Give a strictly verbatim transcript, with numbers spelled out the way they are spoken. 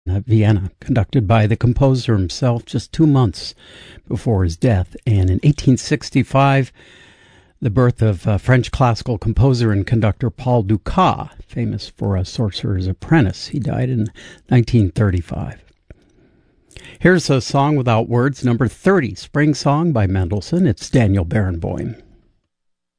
at Vienna, conducted by the composer himself just two months before his death. And in eighteen sixty-five, the birth of uh, French classical composer and conductor Paul Dukas, famous for A Sorcerer's Apprentice. He died in nineteen thirty-five. Here's a song without words, number thirty, Spring Song by Mendelssohn. It's Daniel Barenboim.